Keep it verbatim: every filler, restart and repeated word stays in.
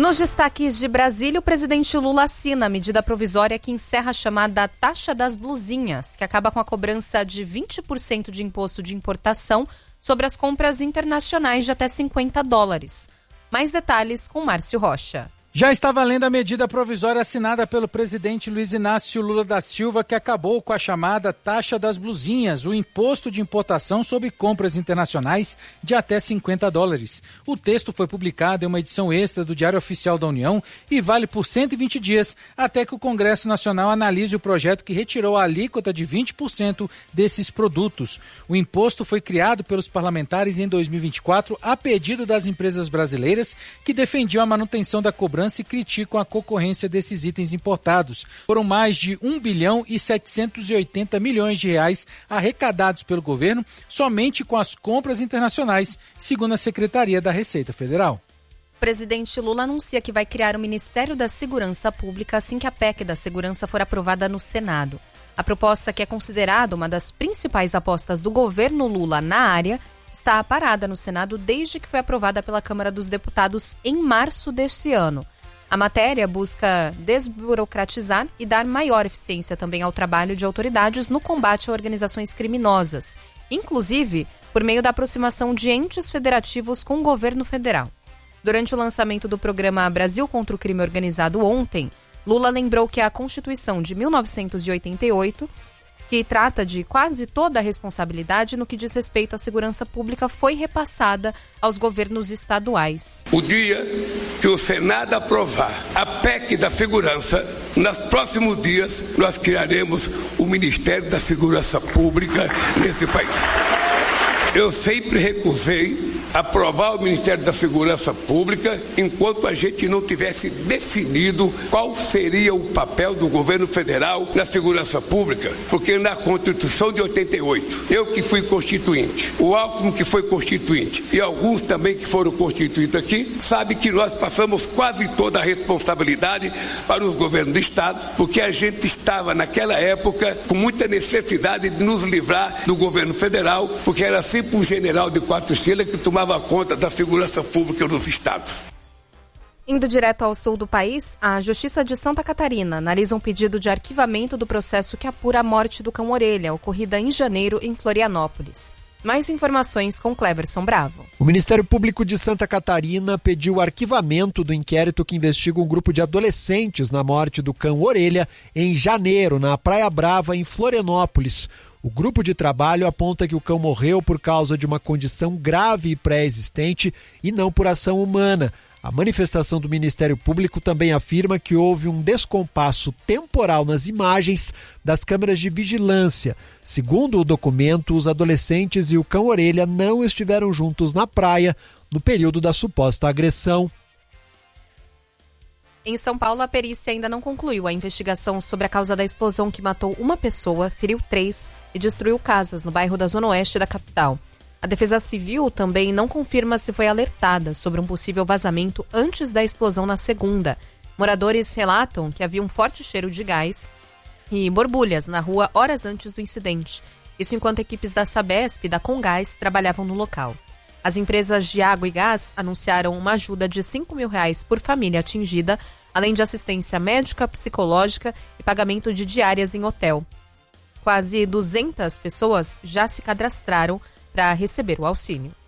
Nos destaques de Brasília, o presidente Lula assina a medida provisória que encerra a chamada taxa das blusinhas, que acaba com a cobrança de vinte por cento de imposto de importação sobre as compras internacionais de até cinquenta dólares. Mais detalhes com Márcio Rocha. Já está valendo a medida provisória assinada pelo presidente Luiz Inácio Lula da Silva, que acabou com a chamada taxa das blusinhas, o imposto de importação sobre compras internacionais de até cinquenta dólares. O texto foi publicado em uma edição extra do Diário Oficial da União e vale por cento e vinte dias, até que o Congresso Nacional analise o projeto que retirou a alíquota de vinte por cento desses produtos. O imposto foi criado pelos parlamentares em dois mil e vinte e quatro a pedido das empresas brasileiras que defendiam a manutenção da cobrança e criticam a concorrência desses itens importados. Foram mais de um bilhão e setecentos e oitenta milhões de reais arrecadados pelo governo somente com as compras internacionais, segundo a Secretaria da Receita Federal. O presidente Lula anuncia que vai criar o Ministério da Segurança Pública assim que a P E C da Segurança for aprovada no Senado. A proposta, que é considerada uma das principais apostas do governo Lula na área, está parada no Senado desde que foi aprovada pela Câmara dos Deputados em março deste ano. A matéria busca desburocratizar e dar maior eficiência também ao trabalho de autoridades no combate a organizações criminosas, inclusive por meio da aproximação de entes federativos com o governo federal. Durante o lançamento do programa Brasil contra o Crime Organizado ontem, Lula lembrou que a Constituição de mil novecentos e oitenta e oito, que trata de quase toda a responsabilidade no que diz respeito à segurança pública, foi repassada aos governos estaduais. O dia que o Senado aprovar a P E C da Segurança, nos próximos dias nós criaremos o Ministério da Segurança Pública nesse país. Eu sempre recusei aprovar o Ministério da Segurança Pública enquanto a gente não tivesse definido qual seria o papel do governo federal na segurança pública, porque na Constituição de oitenta e oito, eu que fui constituinte, o Alckmin que foi constituinte e alguns também que foram constituídos aqui, sabe que nós passamos quase toda a responsabilidade para os governos do Estado, porque a gente estava naquela época com muita necessidade de nos livrar do governo federal, porque era sempre um general de quatro estrelas que tomava conta da segurança pública dos estados. Indo direto ao sul do país, a Justiça de Santa Catarina analisa um pedido de arquivamento do processo que apura a morte do cão Orelha, ocorrida em janeiro em Florianópolis. Mais informações com Cleverson Bravo. O Ministério Público de Santa Catarina pediu o arquivamento do inquérito que investiga um grupo de adolescentes na morte do cão Orelha em janeiro, na Praia Brava, em Florianópolis. O grupo de trabalho aponta que o cão morreu por causa de uma condição grave e pré-existente e não por ação humana. A manifestação do Ministério Público também afirma que houve um descompasso temporal nas imagens das câmeras de vigilância. Segundo o documento, os adolescentes e o cão Orelha não estiveram juntos na praia no período da suposta agressão. Em São Paulo, a perícia ainda não concluiu a investigação sobre a causa da explosão que matou uma pessoa, feriu três e destruiu casas no bairro da Zona Oeste da capital. A Defesa Civil também não confirma se foi alertada sobre um possível vazamento antes da explosão na segunda. Moradores relatam que havia um forte cheiro de gás e borbulhas na rua horas antes do incidente. Isso enquanto equipes da Sabesp e da Comgás trabalhavam no local. As empresas de água e gás anunciaram uma ajuda de cinco mil reais por família atingida, além de assistência médica, psicológica e pagamento de diárias em hotel. Quase duzentas pessoas já se cadastraram para receber o auxílio.